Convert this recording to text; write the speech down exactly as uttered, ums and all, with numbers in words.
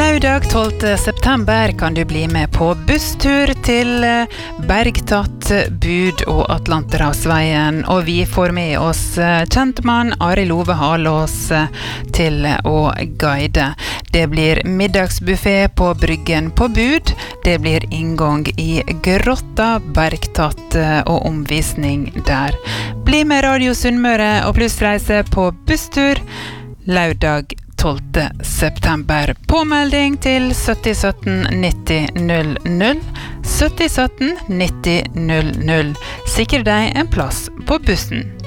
Lørdag tolvte september kan du bli med på busstur til Bergtatt, Bud og Atlanterhavsveien, og vi får med oss kjentmann Arild Ove Halås til å guide. Det blir middagsbuffet på Bryggen på Bud, det blir inngang i Grotta, Bergtatt og omvisning der. Bli med Radio Sunnmøre og plussreise på busstur lørdag tolvte september. Påmelding til sytti sytten nitti null null. sytti sytten nitti null null. Sikre deg en plass på bussen.